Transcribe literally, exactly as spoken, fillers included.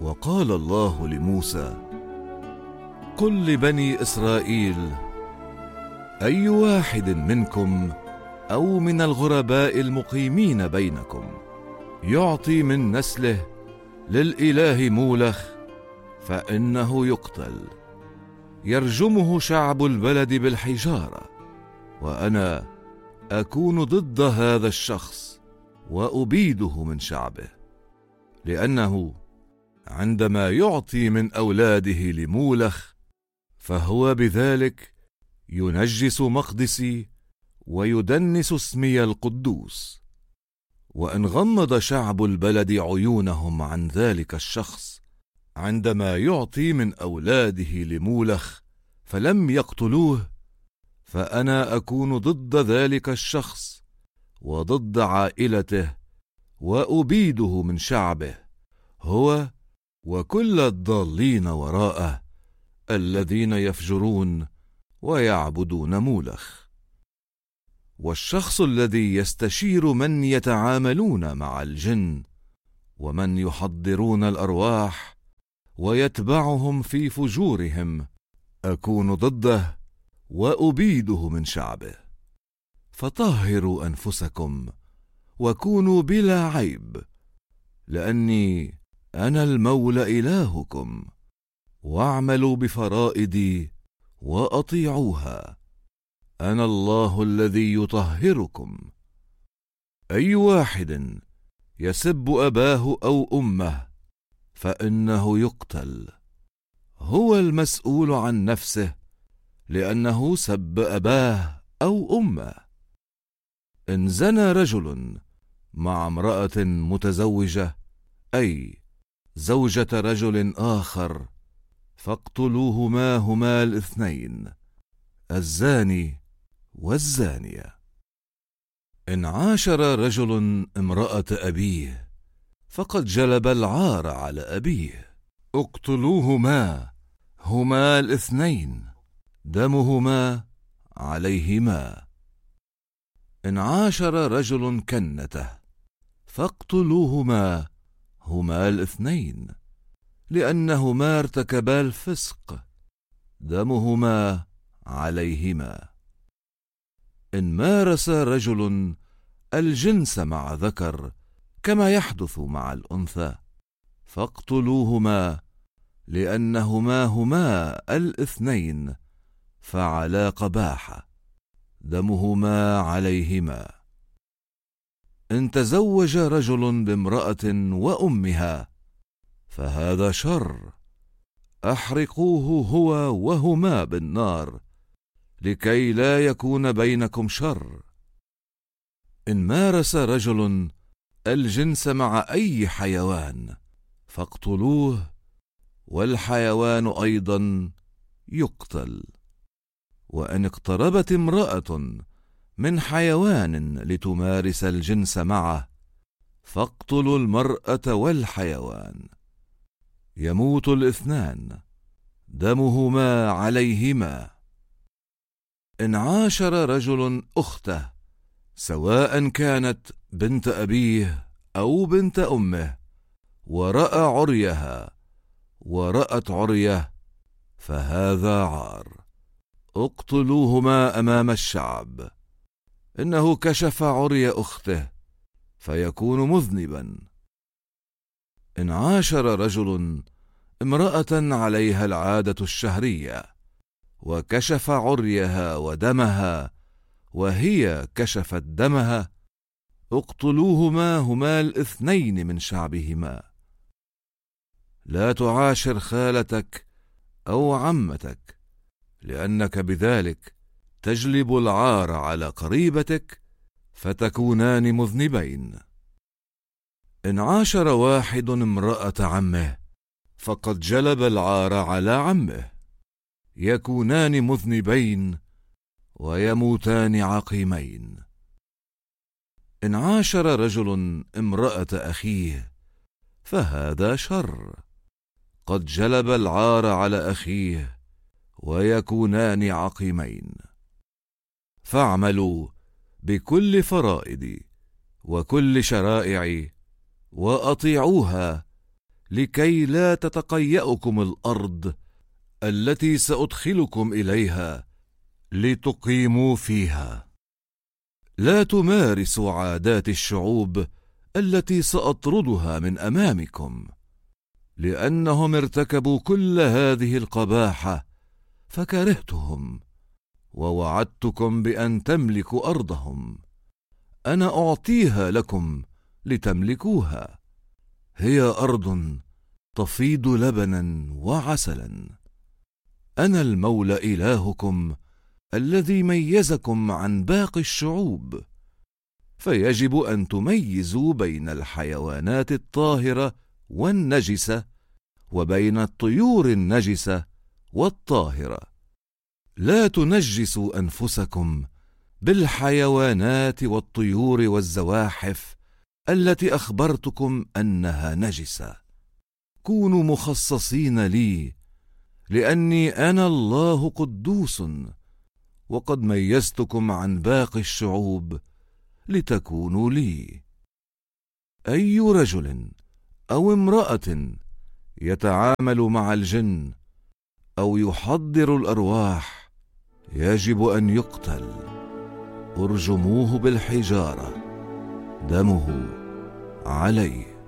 وقال الله لموسى: قل لبني إسرائيل: أي واحد منكم أو من الغرباء المقيمين بينكم يعطي من نسله للإله مولخ فإنه يقتل، يرجمه شعب البلد بالحجارة، وأنا أكون ضد هذا الشخص وأبيده من شعبه، لأنه عندما يعطي من أولاده لمولخ فهو بذلك ينجس مقدسي ويدنس اسمي القدوس. وإن غمض شعب البلد عيونهم عن ذلك الشخص عندما يعطي من أولاده لمولخ فلم يقتلوه، فأنا أكون ضد ذلك الشخص وضد عائلته وأبيده من شعبه، هو وكل الضالين وراءه الذين يفجرون ويعبدون مولخ. والشخص الذي يستشير من يتعاملون مع الجن ومن يحضرون الأرواح ويتبعهم في فجورهم أكون ضده وأبيده من شعبه. فطهروا أنفسكم وكونوا بلا عيب، لأني أنا المولى إلهكم، واعملوا بفرائدي وأطيعوها، أنا الله الذي يطهركم. أي واحد يسب أباه أو أمه فإنه يقتل، هو المسؤول عن نفسه لأنه سب أباه أو أمه. إن زنى رجل مع امرأة متزوجة أي زوجة رجل آخر فاقتلوهما هما الاثنين، الزاني والزانية. إن عاشر رجل امرأة أبيه فقد جلب العار على أبيه، اقتلوهما هما الاثنين، دمهما عليهما. إن عاشر رجل كنته فاقتلوهما هما الاثنين، لأنهما ارتكبا الفسق، دمهما عليهما. إن مارس رجل الجنس مع ذكر كما يحدث مع الأنثى فاقتلوهما، لأنهما هما الاثنين فعلا قباحة، دمهما عليهما. إن تزوج رجل بامرأة وأمها فهذا شر، أحرقوه هو وهما بالنار لكي لا يكون بينكم شر. إن مارس رجل الجنس مع أي حيوان فاقتلوه، والحيوان أيضا يقتل. وإن اقتربت امرأة من حيوان لتمارس الجنس معه فاقتلوا المرأة والحيوان، يموت الاثنان، دمهما عليهما. إن عاشر رجل أخته سواء كانت بنت أبيه أو بنت أمه ورأى عريها ورأت عريه فهذا عار، اقتلوهما أمام الشعب، إنه كشف عري أخته فيكون مذنبا. إن عاشر رجل امرأة عليها العادة الشهرية وكشف عريها ودمها وهي كشفت دمها، اقتلوهما هما الاثنين من شعبهما. لا تعاشر خالتك أو عمتك، لأنك بذلك تجلب العار على قريبتك فتكونان مذنبين. إن عاشر واحد امرأة عمه فقد جلب العار على عمه، يكونان مذنبين ويموتان عقيمين. إن عاشر رجل امرأة أخيه فهذا شر، قد جلب العار على أخيه ويكونان عقيمين. فاعملوا بكل فرائدي وكل شرائعي وأطيعوها، لكي لا تتقيأكم الأرض التي سأدخلكم إليها لتقيموا فيها. لا تمارسوا عادات الشعوب التي سأطردها من أمامكم، لأنهم ارتكبوا كل هذه القباحة فكرهتهم، ووعدتكم بأن تملكوا أرضهم. أنا أعطيها لكم لتملكوها، هي أرض تفيض لبنا وعسلا. أنا المولى إلهكم الذي ميزكم عن باقي الشعوب، فيجب أن تميزوا بين الحيوانات الطاهرة والنجسة وبين الطيور النجسة والطاهرة. لا تنجسوا أنفسكم بالحيوانات والطيور والزواحف التي أخبرتكم أنها نجسة. كونوا مخصصين لي، لأني أنا الله قدوس، وقد ميزتكم عن باقي الشعوب لتكونوا لي. أي رجل أو امرأة يتعامل مع الجن أو يحضر الأرواح يجب أن يقتل. ارجموه بالحجارة، دمه عليه.